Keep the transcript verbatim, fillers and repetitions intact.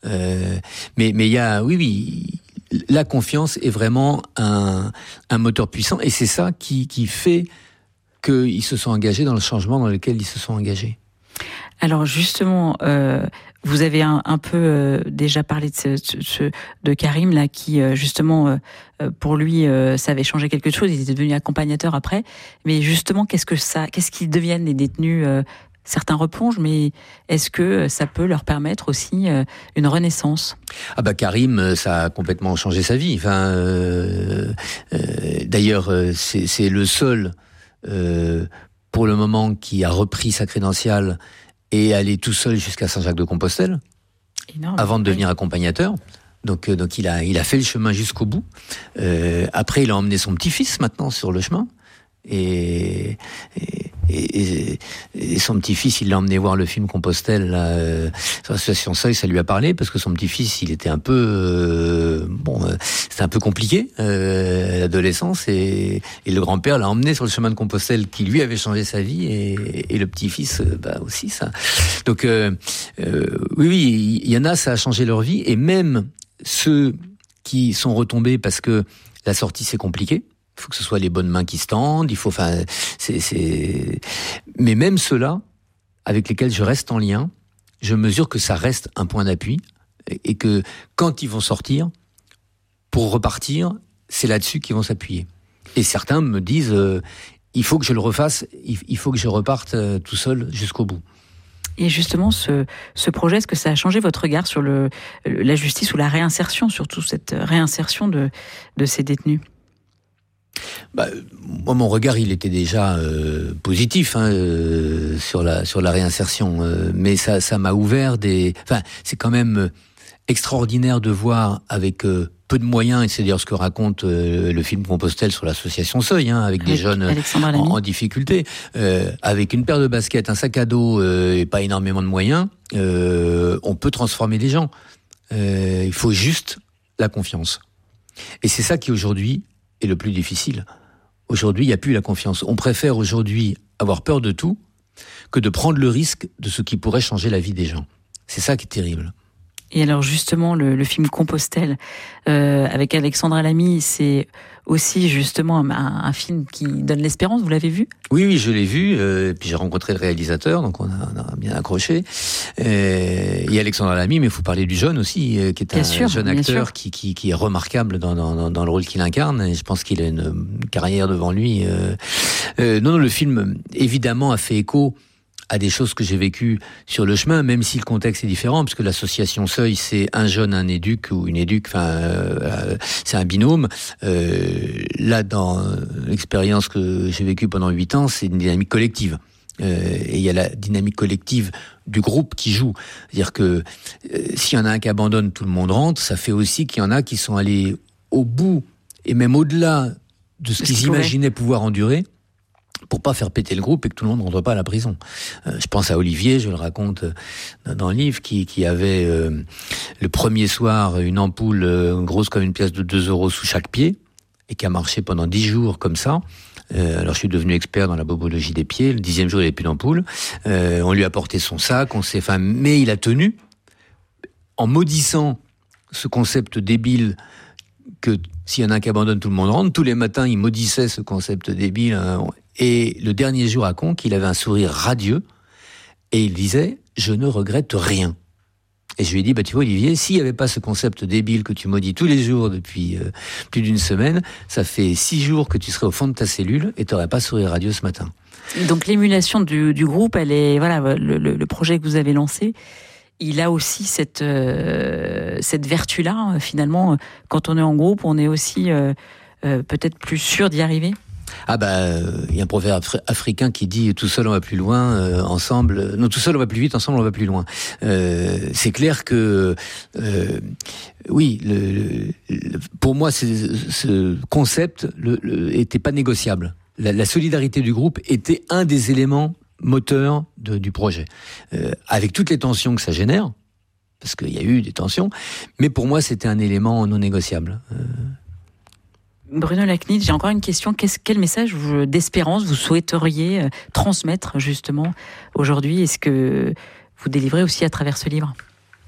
Euh, mais mais il y a, oui, oui, la confiance est vraiment un, un moteur puissant, et c'est ça qui, qui fait qu'ils se sont engagés dans le changement dans lequel ils se sont engagés. Alors justement, euh, vous avez un, un peu euh, déjà parlé de, ce, ce, de Karim là, qui euh, justement euh, pour lui euh, ça avait changé quelque chose. Il était devenu accompagnateur après. Mais justement, qu'est-ce que ça, qu'est-ce qu'ils deviennent les détenus euh, Certains replongent, mais est-ce que ça peut leur permettre aussi euh, une renaissance ? Ah bah Karim, ça a complètement changé sa vie. Enfin, euh, euh, d'ailleurs, c'est, c'est le seul euh, pour le moment qui a repris sa crédentiale et aller tout seul jusqu'à Saint-Jacques-de-Compostelle, énorme, avant de devenir oui. accompagnateur. Donc, euh, donc il a, il a fait le chemin jusqu'au bout. Euh, après, il a emmené son petit-fils maintenant sur le chemin. Et, et, et, et son petit-fils, il l'a emmené voir le film Compostelle, là, euh, sur l'association Seuil, ça lui a parlé, parce que son petit-fils, il était un peu, euh, bon, euh, c'était un peu compliqué, euh, l'adolescence, et, et le grand-père l'a emmené sur le chemin de Compostelle, qui lui avait changé sa vie, et, et le petit-fils, euh, bah aussi ça. Donc, euh, euh, oui, oui, il y en a, ça a changé leur vie, et même ceux qui sont retombés parce que la sortie c'est compliqué. Il faut que ce soit les bonnes mains qui se tendent, il faut, enfin, c'est, c'est... Mais même ceux-là, avec lesquels je reste en lien, je mesure que ça reste un point d'appui, et que quand ils vont sortir, pour repartir, c'est là-dessus qu'ils vont s'appuyer. Et certains me disent, euh, il faut que je le refasse, il faut que je reparte euh, tout seul jusqu'au bout. Et justement, ce, ce projet, est-ce que ça a changé votre regard sur le, la justice ou la réinsertion, surtout cette réinsertion de, de ces détenus ? Bah, moi, mon regard, il était déjà euh, positif hein, euh, sur la sur la réinsertion, euh, mais ça ça m'a ouvert des. Enfin, c'est quand même extraordinaire de voir avec euh, peu de moyens, et c'est d'ailleurs ce que raconte euh, le film Compostelle sur l'association Seuil, hein, avec, avec des jeunes en, en difficulté, euh, avec une paire de baskets, un sac à dos euh, et pas énormément de moyens, euh, on peut transformer les gens. Euh, il faut juste la confiance, et c'est ça qui aujourd'hui est le plus difficile. Aujourd'hui, il n'y a plus la confiance. On préfère aujourd'hui avoir peur de tout que de prendre le risque de ce qui pourrait changer la vie des gens. C'est ça qui est terrible. Et alors justement, le, le film Compostelle, euh, avec Alexandra Lamy, c'est aussi justement un, un film qui donne l'espérance, vous l'avez vu ? Oui, oui, je l'ai vu, euh, puis j'ai rencontré le réalisateur, donc on a, on a bien accroché. Euh, et Alexandra Lamy, mais il faut parler du jeune aussi, euh, qui est bien un sûr, jeune acteur qui, qui, qui est remarquable dans, dans, dans le rôle qu'il incarne, et je pense qu'il a une carrière devant lui. Euh, euh, non, non, le film, évidemment, a fait écho à des choses que j'ai vécues sur le chemin, même si le contexte est différent, parce que l'association Seuil, c'est un jeune, un éduc, ou une éduc, enfin, euh, c'est un binôme. Euh, là, dans l'expérience que j'ai vécue pendant huit ans, c'est une dynamique collective. Euh, et il y a la dynamique collective du groupe qui joue. C'est-à-dire que euh, s'il y en a un qui abandonne, tout le monde rentre, ça fait aussi qu'il y en a qui sont allés au bout, et même au-delà de ce qu'ils imaginaient pouvoir endurer, pour pas faire péter le groupe et que tout le monde ne rentre pas à la prison. Euh, je pense à Olivier, je le raconte euh, dans le livre, qui, qui avait euh, le premier soir une ampoule euh, grosse comme une pièce de deux euros sous chaque pied, et qui a marché pendant dix jours comme ça. Euh, alors je suis devenu expert dans la bobologie des pieds. Le dixième jour, il n'y avait plus d'ampoule. Euh, on lui a porté son sac, on s'est, enfin, mais il a tenu, en maudissant ce concept débile que s'il y en a un qui abandonne, tout le monde rentre. Tous les matins, il maudissait ce concept débile. Hein. Et le dernier jour à Conques, il avait un sourire radieux, et il disait « Je ne regrette rien ». Et je lui ai dit, bah, tu vois, Olivier, s'il n'y avait pas ce concept débile que tu maudis tous les jours depuis euh, plus d'une semaine, ça fait six jours que tu serais au fond de ta cellule et tu n'aurais pas sourire radieux ce matin. Donc l'émulation du, du groupe, elle est, voilà, le, le, le projet que vous avez lancé, il a aussi cette, euh, cette vertu-là, finalement, quand on est en groupe, on est aussi euh, euh, peut-être plus sûr d'y arriver. Ah bah, il y a un proverbe afri- africain qui dit tout seul on va plus loin, euh, ensemble. Non, tout seul on va plus vite, ensemble on va plus loin. Euh, c'est clair que, euh, oui, le, le, pour moi, c'est, ce concept le, le, était pas négociable. La, la solidarité du groupe était un des éléments moteurs de, du projet, euh, avec toutes les tensions que ça génère, parce qu'il y a eu des tensions. Mais pour moi, c'était un élément non négociable. Euh, Bruno Lacnit, j'ai encore une question. Qu'est-ce, quel message vous, d'espérance vous souhaiteriez euh, transmettre justement aujourd'hui ? Est-ce que vous délivrez aussi à travers ce livre ?